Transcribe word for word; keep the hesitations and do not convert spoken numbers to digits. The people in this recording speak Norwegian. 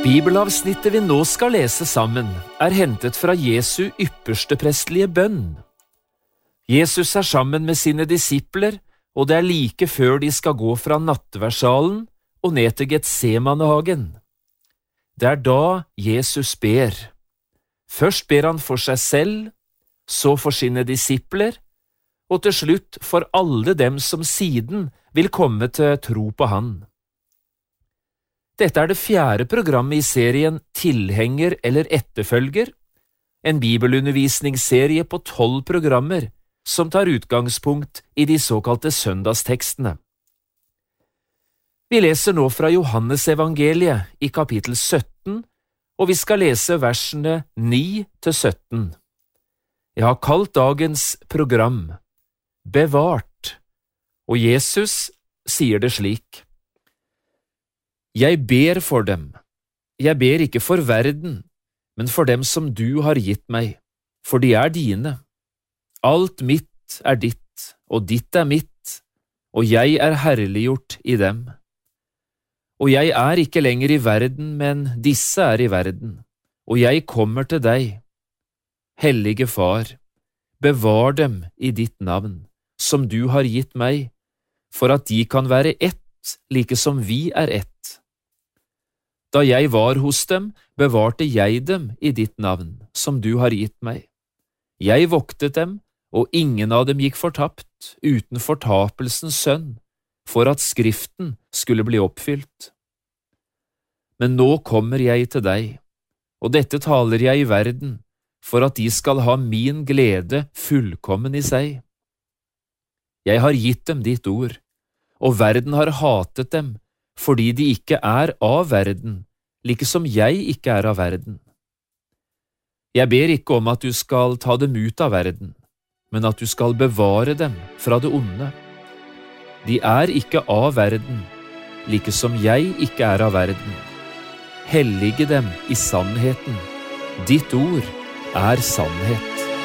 Bibelavsnittet vi nå skal lese sammen, er hentet fra Jesu ypperste prestelige bønn. Jesus er sammen med sine disipler, og det er like før de skal gå fra nattverdsalen og ned til Getsemanehagen. Det er da Jesus ber. Først ber han for seg selv, så for sine disipler, og til slutt for alle dem som siden vil komme til tro på han. Dette er det fjerde programmet i serien Tilhenger eller etterfølger, en bibelundervisningsserie på tolv programmer som tar utgangspunkt i de såkalte søndagstekstene. Vi leser nå fra Johannes evangeliet i kapittel sytten, og vi skal lese versene ni til sytten. Jeg har kalt dagens program Bevart, og Jesus sier det slik: Jeg ber for dem. Jeg ber ikke for verden, men for dem som du har gitt meg, for de er dine. Alt mitt er ditt, og ditt er mitt, og jeg er herliggjort i dem. Og jeg er ikke lenger i verden, men disse er i verden, og jeg kommer til deg. Hellige Far, bevar dem i ditt navn, som du har gitt meg, for at de kan være ett, like som vi er ett. Da jeg var hos dem, bevarte jeg dem i ditt navn, som du har gitt meg. Jeg voktet dem, og ingen av dem gikk fortapt, uten fortapelsens sønn, for at Skriften skulle bli oppfylt. Men nå kommer jeg til deg, og dette taler jeg i verden, for at de skal ha min glede fullkommen i seg. Jeg har gitt dem ditt ord, og verden har hatet dem, fordi de ikke er av verden, like som jeg ikke er av verden. Jeg ber ikke om at du skal ta dem ut av verden, men at du skal bevare dem fra det onde. De er ikke av verden, like som jeg ikke er av verden. Hellige dem i sannheten. Ditt ord er sannhet.